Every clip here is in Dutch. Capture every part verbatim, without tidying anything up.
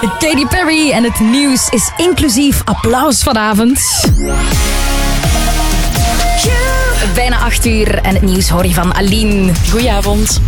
Katy Perry en het nieuws is inclusief applaus vanavond. Bijna acht uur en het nieuws hoor je van Aline. Goedenavond.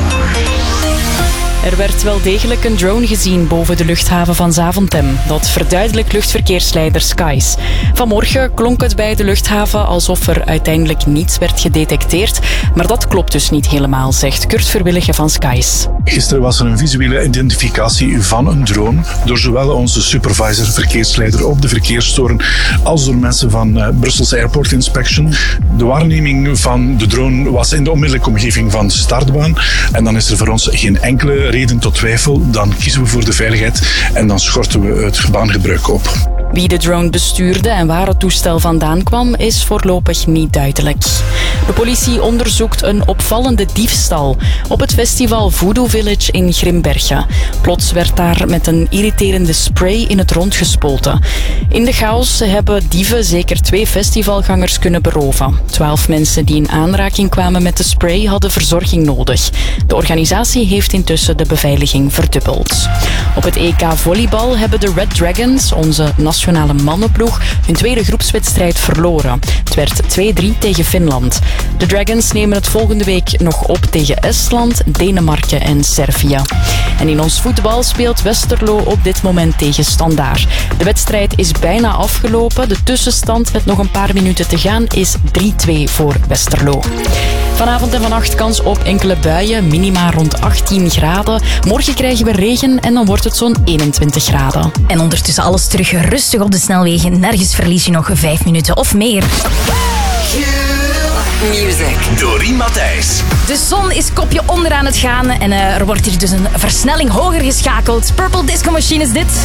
Er werd wel degelijk een drone gezien boven de luchthaven van Zaventem. Dat verduidelijkt luchtverkeersleider Skies. Vanmorgen klonk het bij de luchthaven alsof er uiteindelijk niets werd gedetecteerd. Maar dat klopt dus niet helemaal, zegt Kurt Verwillige van Skies. Gisteren was er een visuele identificatie van een drone door zowel onze supervisor, verkeersleider op de verkeerstoren, als door mensen van uh, Brussels Airport Inspection. De waarneming van de drone was in de onmiddellijke omgeving van de startbaan. En dan is er voor ons geen enkele reden tot twijfel. Dan kiezen we voor de veiligheid en dan schorten we het baangebruik op. Wie de drone bestuurde en waar het toestel vandaan kwam, is voorlopig niet duidelijk. De politie onderzoekt een opvallende diefstal op het festival Voodoo Village in Grimbergen. Plots werd daar met een irriterende spray in het rond gespoten. In de chaos hebben dieven zeker twee festivalgangers kunnen beroven. Twaalf mensen die in aanraking kwamen met de spray hadden verzorging nodig. De organisatie heeft intussen de beveiliging verdubbeld. Op het E K volleybal hebben de Red Dragons, onze nationale mannenploeg, hun tweede groepswedstrijd verloren. Het werd twee drie tegen Finland. De Dragons nemen het volgende week nog op tegen Estland, Denemarken en Servië. En in ons voetbal speelt Westerlo op dit moment tegen Standaard. De wedstrijd is bijna afgelopen. De tussenstand met nog een paar minuten te gaan is drie twee voor Westerlo. Vanavond en vannacht kans op enkele buien, minima rond achttien graden. Morgen krijgen we regen en dan wordt het zo'n eenentwintig graden. En ondertussen alles terug rustig op de snelwegen. Nergens verlies je nog vijf minuten of meer. Music. Doreen Matthijs. De zon is kopje onder aan het gaan en uh, er wordt hier dus een versnelling hoger geschakeld. Purple Disco Machine is dit.